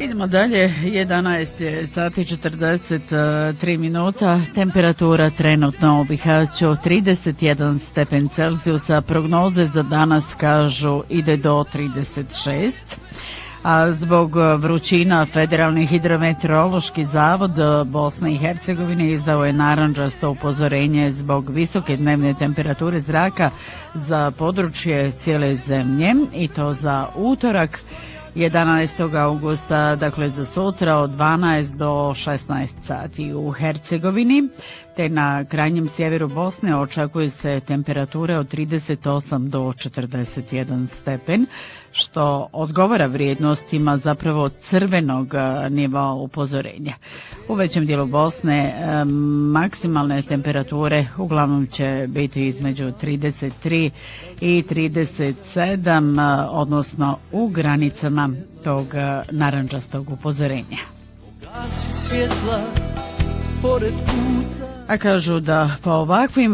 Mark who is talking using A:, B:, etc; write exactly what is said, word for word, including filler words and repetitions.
A: Idemo dalje, jedanaest sati četrdeset tri minuta, temperatura trenutno u Bihaću trideset jedan stepen Celzijusa, prognoze za danas kažu ide do trideset šest. A zbog vrućina Federalni hidrometeorološki zavod Bosne i Hercegovine izdao je narandžasto upozorenje zbog visoke dnevne temperature zraka za područje cijele zemlje i to za utorak jedanaestog augusta, dakle za sutra od dvanaest do šesnaest sati u Hercegovini, te na krajnjem sjeveru Bosne očekuju se temperature od trideset osam do četrdeset jedan stepen, što odgovara vrijednostima zapravo crvenog nivoa upozorenja. U većem dijelu Bosne maksimalne temperature uglavnom će biti između trideset tri i trideset sedam, odnosno u granicama tog narandžastog upozorenja. A kažu da po ovakvim